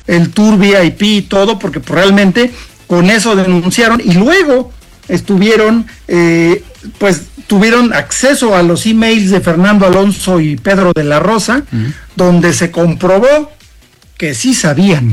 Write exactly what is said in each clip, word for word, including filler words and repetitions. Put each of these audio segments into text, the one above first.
el tour V I P y todo, porque pues, realmente con eso denunciaron y luego estuvieron, eh, pues tuvieron acceso a los emails de Fernando Alonso y Pedro de la Rosa, uh-huh. donde se comprobó que sí sabían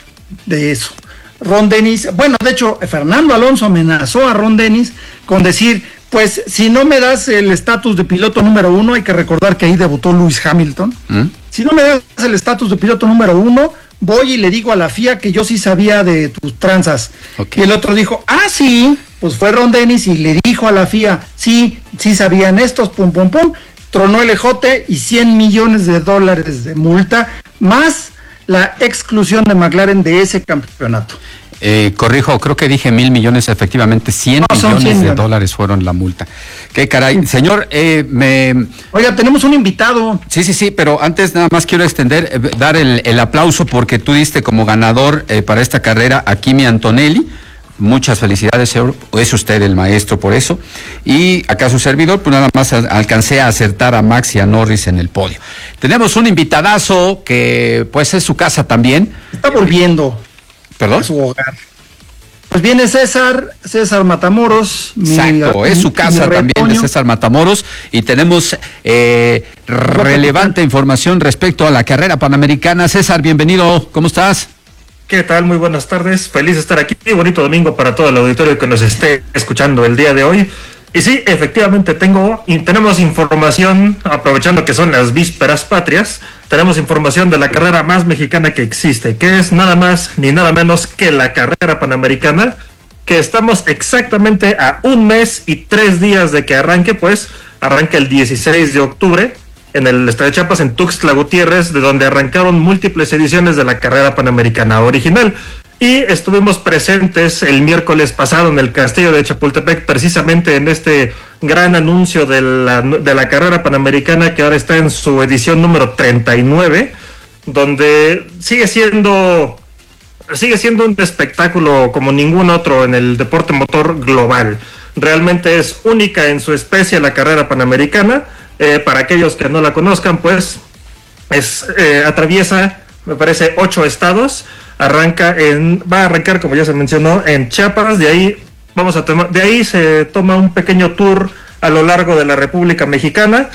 de eso. Ron Dennis, bueno, de hecho, Fernando Alonso amenazó a Ron Dennis con decir, pues, si no me das el estatus de piloto número uno, hay que recordar que ahí debutó Lewis Hamilton, ¿Mm? si no me das el estatus de piloto número uno, voy y le digo a la F I A que yo sí sabía de tus tranzas. Okay. Y el otro dijo, ah, sí, pues fue Ron Dennis y le dijo a la F I A, sí, sí sabían estos, pum, pum, pum, tronó el ejote y cien millones de dólares de multa, más la exclusión de McLaren de ese campeonato. Eh, corrijo, creo que dije mil millones, efectivamente cien no, millones cien, de dólares fueron la multa. Qué caray, sí. Señor, eh, me... Oiga, tenemos un invitado. Sí, sí, sí, pero antes nada más quiero extender, eh, dar el, el aplauso porque tú diste como ganador eh, para esta carrera a Kimi Antonelli. Muchas felicidades, señor, es usted el maestro por eso. Y acá su servidor, pues nada más alcancé a acertar a Max y a Norris en el podio. Tenemos un invitadazo que pues es su casa también. Está volviendo. ¿Perdón? A su hogar. Pues viene César, César Matamoros. Exacto, mi, es su casa también de César Matamoros y tenemos eh, relevante información respecto a la carrera panamericana. César, bienvenido, ¿cómo estás? ¿Qué tal? Muy buenas tardes, feliz de estar aquí, bonito domingo para todo el auditorio que nos esté escuchando el día de hoy. Y sí, efectivamente tengo, y tenemos información, aprovechando que son las vísperas patrias, tenemos información de la carrera más mexicana que existe, que es nada más ni nada menos que la carrera panamericana, que estamos exactamente a un mes y tres días de que arranque, pues arranca el dieciséis de octubre en el Estadio Chiapas, en Tuxtla Gutiérrez, de donde arrancaron múltiples ediciones de la carrera panamericana original. Y estuvimos presentes el miércoles pasado en el Castillo de Chapultepec, precisamente en este gran anuncio de la, de la carrera panamericana, que ahora está en su edición número treinta y nueve, donde sigue siendo, sigue siendo un espectáculo como ningún otro en el deporte motor global. Realmente es única en su especie la carrera panamericana. Eh, para aquellos que no la conozcan, pues es eh, atraviesa, me parece, ocho estados. Arranca en, va a arrancar, como ya se mencionó, en Chiapas. De ahí vamos a tomar, de ahí se toma un pequeño tour a lo largo de la República Mexicana,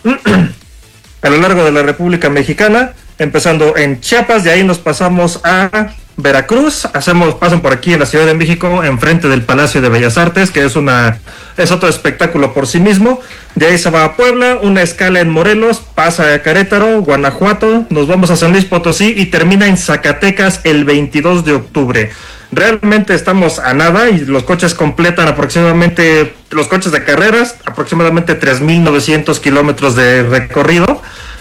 a lo largo de la República Mexicana, empezando en Chiapas. De ahí nos pasamos a Veracruz, hacemos, pasan por aquí en la Ciudad de México, enfrente del Palacio de Bellas Artes, que es una, es otro espectáculo por sí mismo. De ahí se va a Puebla, una escala en Morelos, pasa a Querétaro, Guanajuato, nos vamos a San Luis Potosí y termina en Zacatecas el veintidós de octubre. Realmente estamos a nada y los coches completan aproximadamente, los coches de carreras, aproximadamente tres mil novecientos kilómetros de recorrido.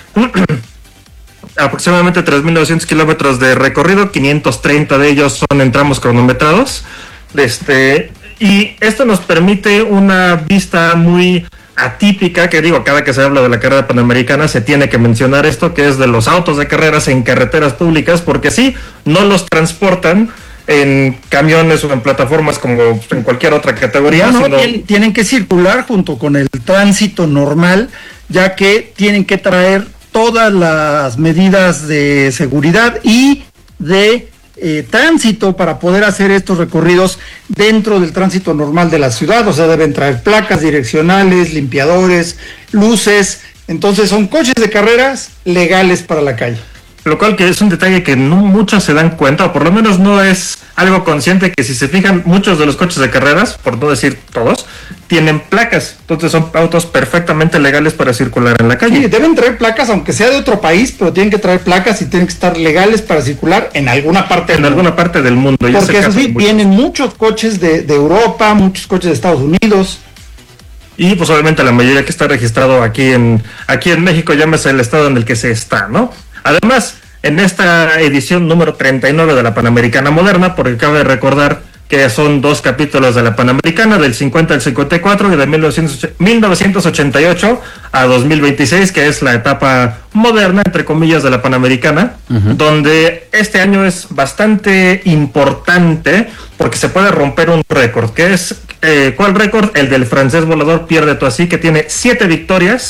Aproximadamente tres mil novecientos kilómetros de recorrido, quinientos treinta de ellos son en tramos cronometrados. Este, y esto nos permite una vista muy atípica, que digo, cada que se habla de la carrera panamericana se tiene que mencionar esto, que es de los autos de carreras en carreteras públicas, porque sí, no los transportan en camiones o en plataformas como en cualquier otra categoría. No, no, sino... tienen, tienen que circular junto con el tránsito normal, ya que tienen que traer todas las medidas de seguridad y de eh, tránsito para poder hacer estos recorridos dentro del tránsito normal de la ciudad. O sea, deben traer placas direccionales, limpiadores, luces. Entonces son coches de carreras legales para la calle. Lo cual que es un detalle que no muchos se dan cuenta, o por lo menos no es algo consciente, que si se fijan, muchos de los coches de carreras, por no decir todos, tienen placas. Entonces son autos perfectamente legales para circular en la calle. Sí, deben traer placas, aunque sea de otro país, pero tienen que traer placas y tienen que estar legales para circular en alguna parte en del alguna mundo. parte del mundo. Porque eso sí, vienen muchos coches de, de Europa, muchos coches de Estados Unidos. Y pues obviamente la mayoría que está registrado aquí en, aquí en México, llámese el estado en el que se está, ¿no? Además, en esta edición número treinta y nueve de la Panamericana Moderna, porque cabe recordar que son dos capítulos de la Panamericana, del cincuenta al cincuenta y cuatro y de mil novecientos ochenta y ocho a dos mil veintiséis, que es la etapa moderna, entre comillas, de la Panamericana, uh-huh. donde este año es bastante importante porque se puede romper un récord, que es, eh, ¿cuál récord? El del francés volador Pierre de Toisy, que tiene siete victorias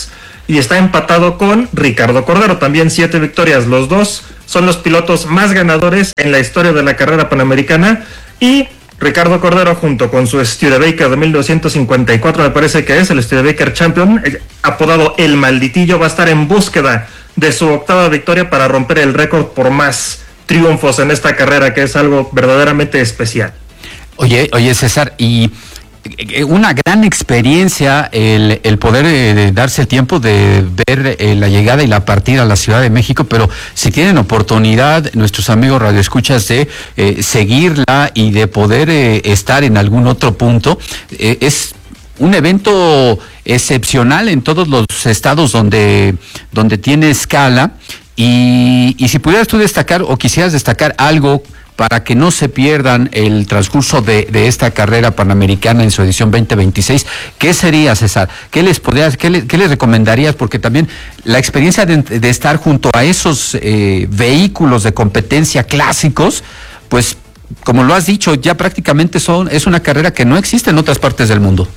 y está empatado con Ricardo Cordero, también siete victorias. Los dos son los pilotos más ganadores en la historia de la carrera panamericana, y Ricardo Cordero, junto con su Studebaker de mil novecientos cincuenta y cuatro, me parece que es el Studebaker Champion, apodado El Malditillo, va a estar en búsqueda de su octava victoria para romper el récord por más triunfos en esta carrera, que es algo verdaderamente especial. Oye, oye César, y una gran experiencia el, el poder eh, darse el tiempo de ver eh, la llegada y la partida a la Ciudad de México, pero si tienen oportunidad, nuestros amigos radioescuchas, de eh, seguirla y de poder eh, estar en algún otro punto, eh, es un evento excepcional en todos los estados donde, donde tiene escala, y, y si pudieras tú destacar o quisieras destacar algo para que no se pierdan el transcurso de, de esta carrera panamericana en su edición veinte veintiséis, ¿qué sería, César? ¿Qué les podrías, qué, le, qué les recomendarías? Porque también la experiencia de, de estar junto a esos eh, vehículos de competencia clásicos, pues, como lo has dicho, ya prácticamente son, es una carrera que no existe en otras partes del mundo.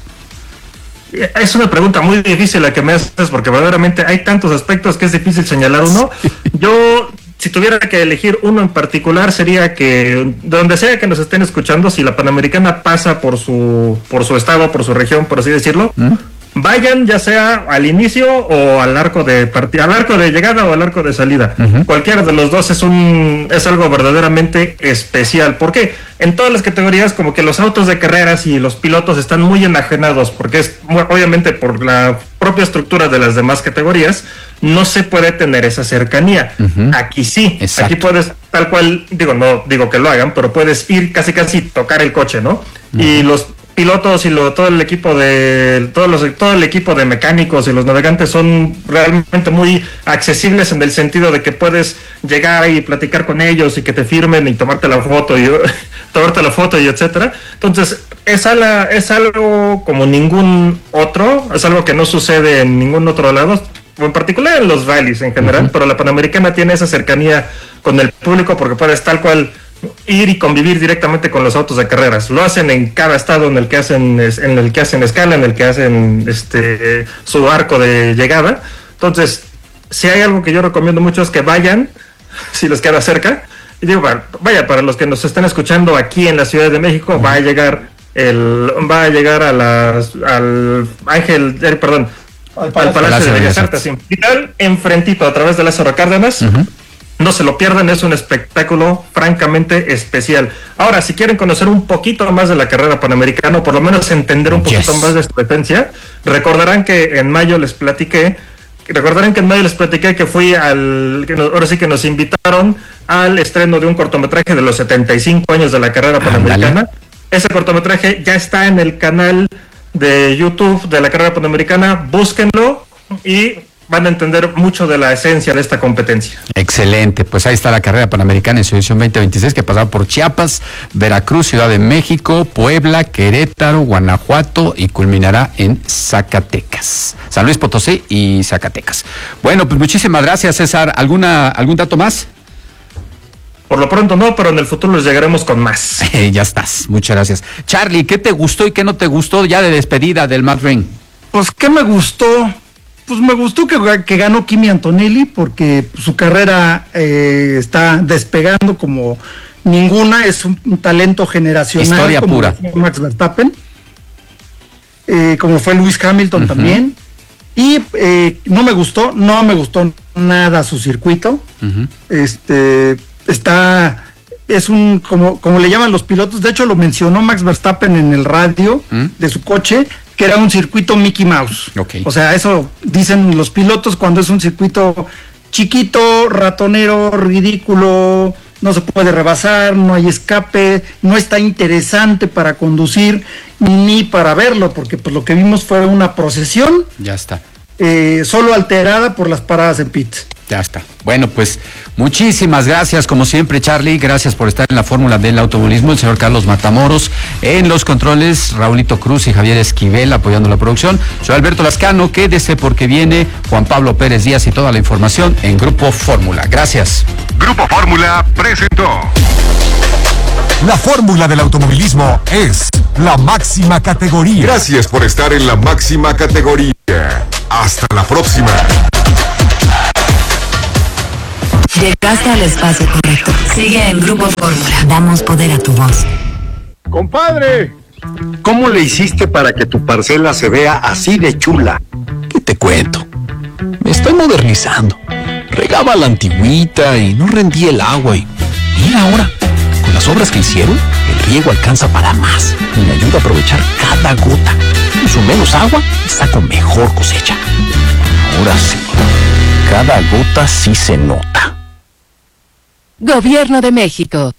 Es una pregunta muy difícil la que me haces, porque verdaderamente hay tantos aspectos que es difícil señalar uno. Yo, si tuviera que elegir uno en particular, sería que donde sea que nos estén escuchando, si la Panamericana pasa por su por su estado, por su región, por así decirlo, ¿Mm? vayan ya sea al inicio o al arco de partida, al arco de llegada o al arco de salida. Uh-huh. Cualquiera de los dos es un es algo verdaderamente especial. ¿Por qué? En todas las categorías, como que los autos de carreras y los pilotos están muy enajenados, porque es obviamente por la propia estructura de las demás categorías, no se puede tener esa cercanía. Uh-huh. Aquí sí, exacto. Aquí puedes, tal cual, digo, no digo que lo hagan, pero puedes ir casi casi tocar el coche, ¿no? Uh-huh. Y los pilotos y lo, todo el equipo de todos los todo el equipo de mecánicos y los navegantes son realmente muy accesibles, en el sentido de que puedes llegar y platicar con ellos y que te firmen y tomarte la foto y tomarte la foto y etcétera. Entonces es, ala, es algo como ningún otro, es algo que no sucede en ningún otro lado, en particular en los rallies en general. Uh-huh. Pero la Panamericana tiene esa cercanía con el público, porque puedes tal cual ir y convivir directamente con los autos de carreras. Lo hacen en cada estado en el que hacen en el que hacen escala, en el que hacen este su arco de llegada. Entonces, si hay algo que yo recomiendo mucho, es que vayan, si les queda cerca. Y digo, vaya, para los que nos estén escuchando aquí en la Ciudad de México, va a llegar el va a llegar a las al Ángel, eh, perdón, al Palacio, al Palacio de Bellas Artes, enfrentito, a través de Lázaro Cárdenas. Uh-huh. No se lo pierdan, es un espectáculo francamente especial. Ahora, si quieren conocer un poquito más de la carrera panamericana, o por lo menos entender un poquito yes. más de esta competencia, recordarán que en mayo les platiqué, recordarán que en mayo les platiqué que fui al, que nos, ahora sí que nos invitaron al estreno de un cortometraje de los setenta y cinco años de la carrera panamericana. Ah, Ese cortometraje ya está en el canal de YouTube de la carrera panamericana, búsquenlo y van a entender mucho de la esencia de esta competencia. Excelente, pues ahí está la carrera panamericana en su edición veinte veintiséis, que pasará por Chiapas, Veracruz, Ciudad de México, Puebla, Querétaro, Guanajuato, y culminará en Zacatecas, San Luis Potosí y Zacatecas. Bueno, pues muchísimas gracias, César. ¿Alguna, algún dato más? Por lo pronto no, pero en el futuro les llegaremos con más. Ya estás, muchas gracias. Charlie, ¿qué te gustó y qué no te gustó ya de despedida del Mad Ring? Pues, ¿qué me gustó? Pues me gustó que, que ganó Kimi Antonelli, porque su carrera eh, está despegando como ninguna, es un, un talento generacional. Historia como pura. Max Verstappen, eh, como fue Lewis Hamilton uh-huh. también. Y eh, no me gustó, no me gustó nada su circuito. Uh-huh. Este está, es un, como, como le llaman los pilotos, de hecho lo mencionó Max Verstappen en el radio uh-huh. de su coche, que era un circuito Mickey Mouse. Okay. O sea, eso dicen los pilotos cuando es un circuito chiquito, ratonero, ridículo, no se puede rebasar, no hay escape, no está interesante para conducir ni para verlo, porque pues lo que vimos fue una procesión. Ya está. Eh, solo alterada por las paradas en pits. Ya está. Bueno, pues muchísimas gracias, como siempre, Charlie. Gracias por estar en la fórmula del automovilismo. El señor Carlos Matamoros en los controles, Raulito Cruz y Javier Esquivel apoyando la producción. Soy Alberto Lascano. Quédese porque viene Juan Pablo Pérez Díaz y toda la información en Grupo Fórmula. Gracias. Grupo Fórmula presentó. La fórmula del automovilismo es la máxima categoría. Gracias por estar en la máxima categoría. Hasta la próxima. Llegaste al espacio correcto. Sigue en Grupo Fórmula. Damos poder a tu voz. Compadre, ¿cómo le hiciste para que tu parcela se vea así de chula? ¿Qué te cuento? Me estoy modernizando. Regaba la antigüita y no rendía el agua y mira ahora, con las obras que hicieron, el riego alcanza para más y me ayuda a aprovechar cada gota. Uso menos agua y saco mejor cosecha. Ahora sí, cada gota sí se nota. Gobierno de México.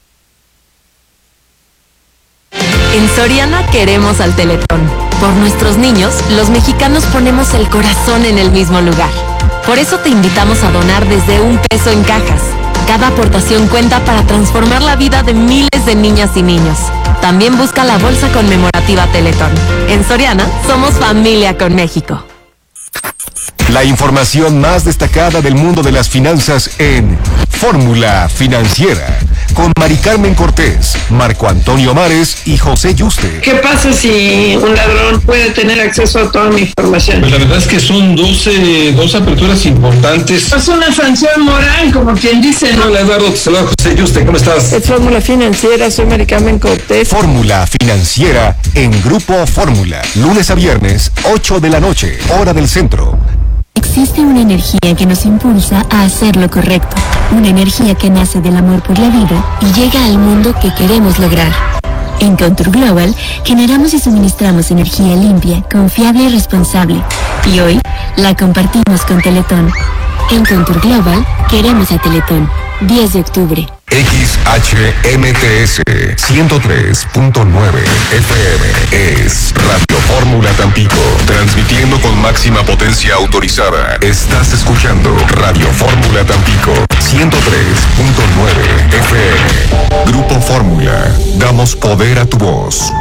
En Soriana queremos al Teletón. Por nuestros niños, los mexicanos ponemos el corazón en el mismo lugar. Por eso te invitamos a donar desde un peso en cajas. Cada aportación cuenta para transformar la vida de miles de niñas y niños. También busca la bolsa conmemorativa Teletón. En Soriana, somos familia con México. La información más destacada del mundo de las finanzas en Fórmula Financiera, con Mari Carmen Cortés, Marco Antonio Mares y José Yuste. ¿Qué pasa si un ladrón puede tener acceso a toda mi información? Pues la verdad es que son doce, dos aperturas importantes. Es una sanción moral, como quien dice, ¿no? Hola Eduardo, te saluda José Yuste, ¿cómo estás? Es Fórmula Financiera, soy Mari Carmen Cortés. Fórmula Financiera en Grupo Fórmula, lunes a viernes, ocho de la noche, hora del centro. Existe una energía que nos impulsa a hacer lo correcto, una energía que nace del amor por la vida y llega al mundo que queremos lograr. En Contour Global generamos y suministramos energía limpia, confiable y responsable, y hoy la compartimos con Teletón. En Contour Global queremos a Teletón. diez de octubre. X H M T S ciento tres punto nueve F M es Radio Fórmula Tampico, transmitiendo con máxima potencia autorizada. Estás escuchando Radio Fórmula Tampico ciento tres punto nueve F M. Grupo Fórmula, damos poder a tu voz.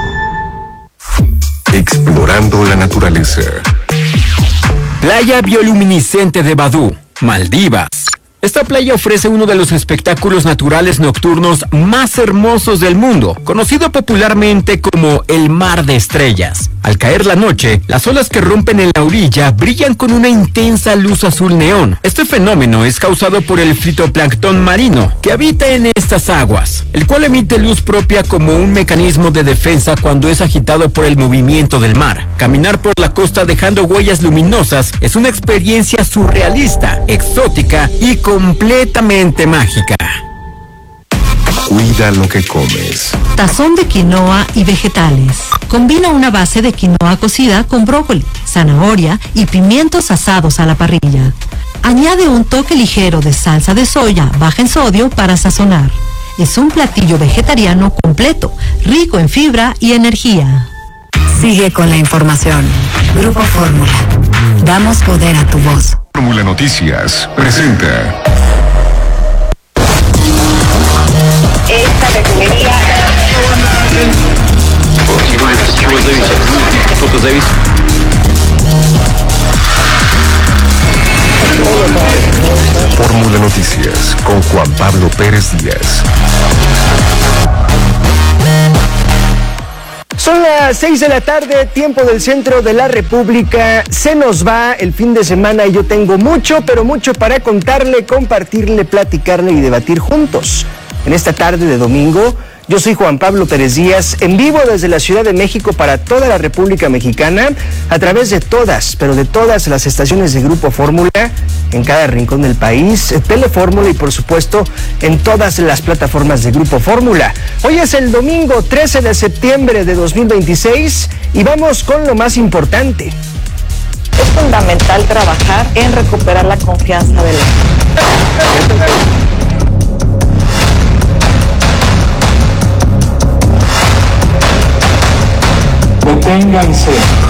Explorando la naturaleza. Playa bioluminiscente de Badú, Maldivas. Esta playa ofrece uno de los espectáculos naturales nocturnos más hermosos del mundo, conocido popularmente como el Mar de Estrellas. Al caer la noche, las olas que rompen en la orilla brillan con una intensa luz azul neón. Este fenómeno es causado por el fitoplancton marino, que habita en estas aguas, el cual emite luz propia como un mecanismo de defensa cuando es agitado por el movimiento del mar. Caminar por la costa dejando huellas luminosas es una experiencia surrealista, exótica y completamente mágica. Cuida lo que comes. Tazón de quinoa y vegetales. Combina una base de quinoa cocida con brócoli, zanahoria y pimientos asados a la parrilla. Añade un toque ligero de salsa de soya baja en sodio para sazonar. Es un platillo vegetariano completo, rico en fibra y energía. Sigue con la información. Grupo Fórmula. Damos poder a tu voz. Fórmula Noticias presenta. Esta refinería. Fórmula Noticias con Juan Pablo Pérez Díaz. Son las seis de la tarde, tiempo del centro de la República. Se nos va el fin de semana y yo tengo mucho, pero mucho para contarle, compartirle, platicarle y debatir juntos. En esta tarde de domingo, yo soy Juan Pablo Pérez Díaz, en vivo desde la Ciudad de México para toda la República Mexicana, a través de todas, pero de todas las estaciones de Grupo Fórmula, en cada rincón del país, Telefórmula y por supuesto en todas las plataformas de Grupo Fórmula. Hoy es el domingo trece de septiembre de dos mil veintiséis y vamos con lo más importante. Es fundamental trabajar en recuperar la confianza de la Deténganse.